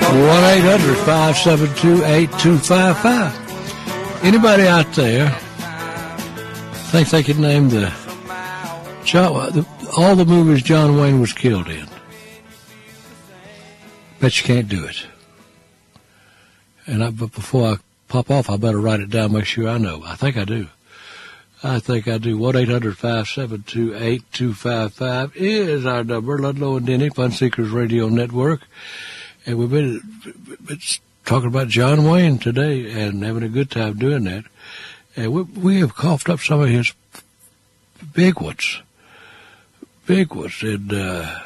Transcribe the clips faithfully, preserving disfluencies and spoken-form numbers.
one eight hundred five seven two eight two five five. Anybody out there thinks they could name the, John, all the movies John Wayne was killed in? Bet you can't do it. And I, but before I pop off, I better write it down, make sure I know. I think I do. I think I do. one eight hundred five seven two eight two five five is our number. Ludlow and Denny, Fun Seekers Radio Network. And we've been, been talking about John Wayne today and having a good time doing that. And we, we have coughed up some of his big ones. Big ones. And uh,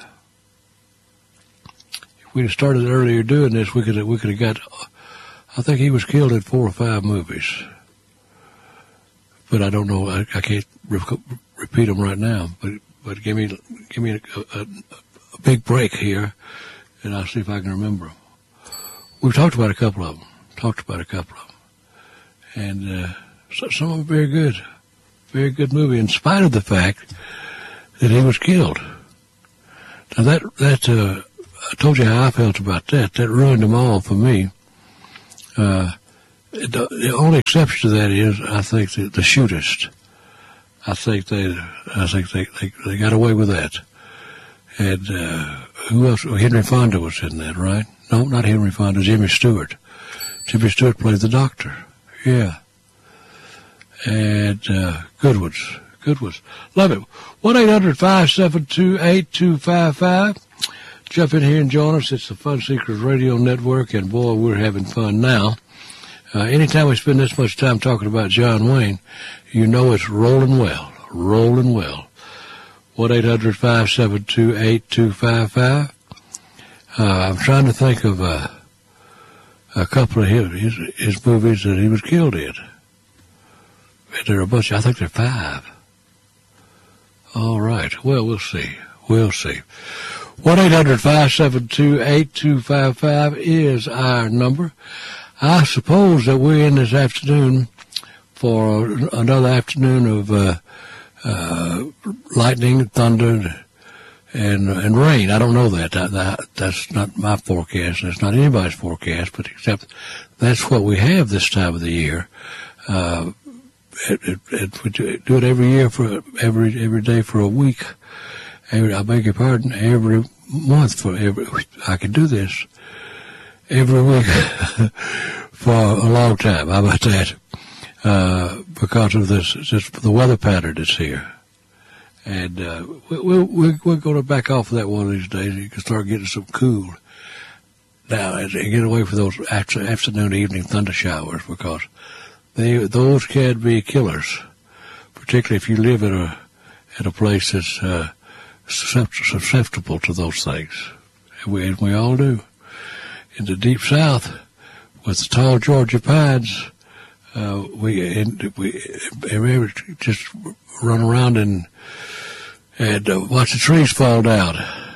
if we'd have started earlier doing this, we could have, we could have got, I think he was killed in four or five movies. But I don't know. I, I can't re- repeat them right now. But but give me give me a, a, a big break here, and I'll see if I can remember them. We've talked about a couple of them. Talked about a couple of them, and uh, so, some of them very good, very good movie. In spite of the fact that he was killed. Now that that uh, I told you how I felt about that. That ruined them all for me. Uh, The, the only exception to that is, I think, the, the shootist. I think they, I think they, they, they got away with that. And uh, who else? Henry Fonda was in that, right? No, not Henry Fonda. Jimmy Stewart. Jimmy Stewart played the doctor. Yeah. And uh, good ones, good ones. Love it. one eight hundred five seven two eight two five five. Jump in here and join us. It's the Fun Seekers Radio Network, and boy, we're having fun now. Uh, anytime we spend this much time talking about John Wayne, you know it's rolling well, rolling well. one eight hundred five seven two eight two five five. Uh, I'm trying to think of uh, a couple of his, his, his movies that he was killed in. There are a bunch, I think there are five. All right, well, we'll see, we'll see. one eight hundred five seven two eight two five five is our number. I suppose that we're in this afternoon for another afternoon of uh, uh, lightning, thunder, and and rain. I don't know that. That, that. That's not my forecast. That's not anybody's forecast, but except that's what we have this time of the year. Uh, it, it, it, we do it every year for every every day for a week. Every, I beg your pardon. Every month for every. I can do this. Every week for a long time. How about that? Uh, because of this, this, the weather pattern that's here. And uh, we, we, we, we're going to back off of that one of these days. You can start getting some cool now and get away from those after, afternoon, evening thunder showers, because they those can be killers, particularly if you live in a, in a place that's uh, susceptible to those things. And we, and we all do. In the deep south, with the tall Georgia pines, uh, we and we, we just run around and and uh, watch the trees fall down.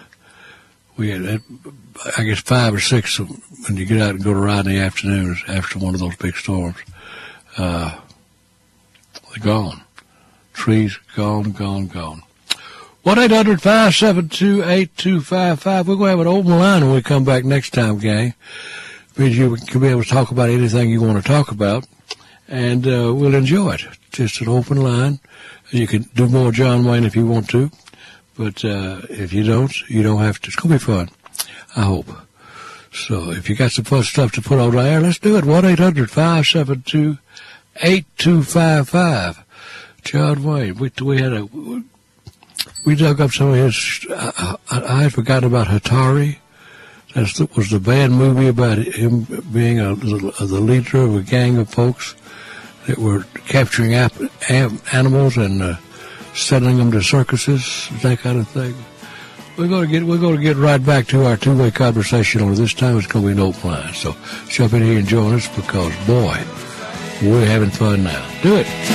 We had, I guess, five or six when you get out and go to ride in the afternoons after one of those big storms. Uh, they're gone. Trees gone, gone, gone. one eight hundred five seven two eight two five five. We're going to have an open line when we come back next time, gang. Means you can be able to talk about anything you want to talk about, and uh, we'll enjoy it. Just an open line. You can do more John Wayne if you want to, but uh, if you don't, you don't have to. It's going to be fun, I hope. So if you got some fun stuff to put on the air, let's do it. one eight hundred five seven two eight two five five. John Wayne. We, we had a... We dug up some of his, I, I, I had forgotten about Hatari. That was the bad movie about him being a, the leader of a gang of folks that were capturing ap, am, animals and uh, sending them to circuses, that kind of thing. We're going to get, we're going to get right back to our two-way conversation on this time. It's going to be no plan. So jump in here and join us, because boy, we're having fun now. Do it.